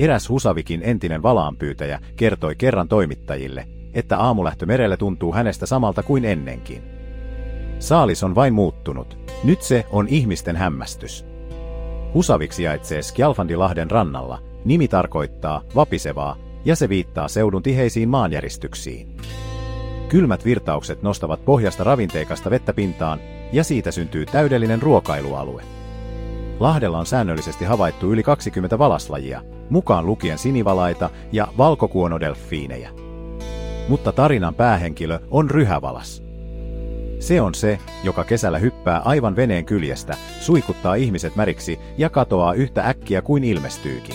Eräs Husavikin entinen valaanpyytäjä kertoi kerran toimittajille, että aamulähtö merelle tuntuu hänestä samalta kuin ennenkin. Saalis on vain muuttunut. Nyt se on ihmisten hämmästys. Husavik sijaitsee Skjalfandilahden rannalla. Nimi tarkoittaa vapisevaa ja se viittaa seudun tiheisiin maanjäristyksiin. Kylmät virtaukset nostavat pohjasta ravinteikasta vettä pintaan ja siitä syntyy täydellinen ruokailualue. Lahdella on säännöllisesti havaittu yli 20 valaslajia, mukaan lukien sinivalaita ja valkokuonodelfiinejä. Mutta tarinan päähenkilö on ryhävalas. Se on se, joka kesällä hyppää aivan veneen kyljestä, suikuttaa ihmiset märiksi ja katoaa yhtä äkkiä kuin ilmestyykin.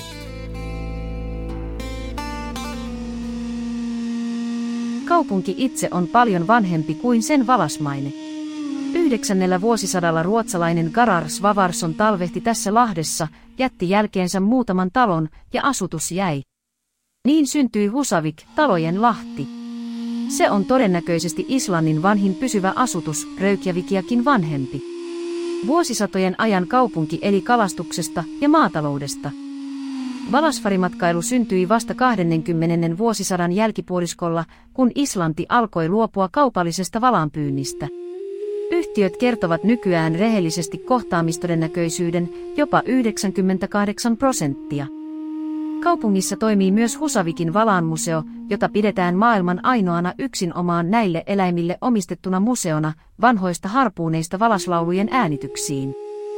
Kaupunki itse on paljon vanhempi kuin sen valasmaine. 9. vuosisadalla ruotsalainen Garar Svavarsson talvehti tässä Lahdessa, jätti jälkeensä muutaman talon ja asutus jäi. Niin syntyi Husavik, talojen Lahti. Se on todennäköisesti Islannin vanhin pysyvä asutus, Reykjavikiakin vanhempi. Vuosisatojen ajan kaupunki eli kalastuksesta ja maataloudesta. Valasfarimatkailu syntyi vasta 20. vuosisadan jälkipuoliskolla, kun Islanti alkoi luopua kaupallisesta valaanpyynnistä. Yhtiöt kertovat nykyään rehellisesti kohtaamistodennäköisyyden jopa 98%. Kaupungissa toimii myös Husavikin valaanmuseo, jota pidetään maailman ainoana yksinomaan näille eläimille omistettuna museona vanhoista harpuuneista valaslaulujen äänityksiin.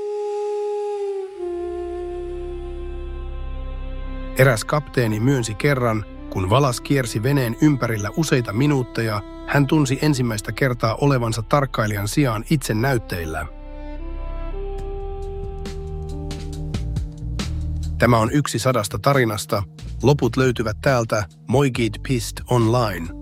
Eräs kapteeni myönsi kerran, kun valas kiersi veneen ympärillä useita minuutteja, hän tunsi ensimmäistä kertaa olevansa tarkkailijan sijaan itse näytteillä. Tämä on yksi 100 tarinasta. Loput löytyvät täältä Moigit.online.